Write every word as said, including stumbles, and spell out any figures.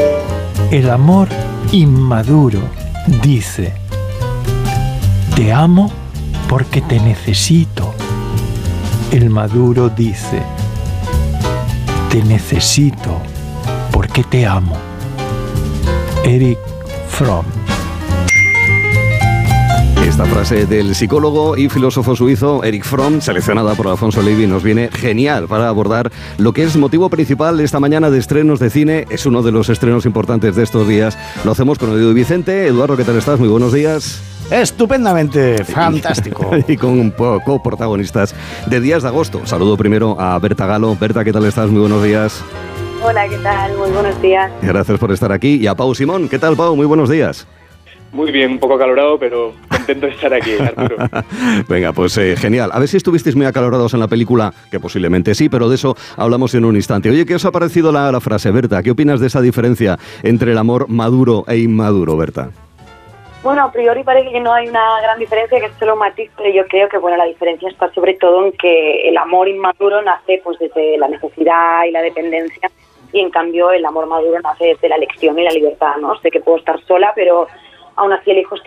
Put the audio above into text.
El amor inmaduro dice: te amo porque te necesito. El maduro dice: te necesito porque te amo. Erich Fromm. Esta frase del psicólogo y filósofo suizo Erich Fromm, seleccionada por Alfonso Levy, nos viene genial para abordar lo que es motivo principal esta mañana de estrenos de cine. Es uno de los estrenos importantes de estos días. Lo hacemos con Edu y Vicente. Eduardo, ¿qué tal estás? Muy buenos días. Estupendamente, fantástico. Y con coprotagonistas de días de agosto. Saludo primero a Berta Galo. Berta, ¿qué tal estás? Muy buenos días. Hola, ¿qué tal? Muy buenos días. Gracias por estar aquí. Y a Pau Simón. ¿Qué tal, Pau? Muy buenos días. Muy bien, un poco acalorado, pero contento de estar aquí, Arturo. Venga, pues eh, genial. A ver si estuvisteis muy acalorados en la película, que posiblemente sí, pero de eso hablamos en un instante. Oye, ¿qué os ha parecido la, la frase, Berta? ¿Qué opinas de esa diferencia entre el amor maduro e inmaduro, Berta? Bueno, a priori parece que no hay una gran diferencia, que es solo un matiz, pero yo creo que bueno, la diferencia está sobre todo en que el amor inmaduro nace pues desde la necesidad y la dependencia, y en cambio el amor maduro nace desde la elección y la libertad, ¿no? Sé que puedo estar sola, pero aún así elijo estar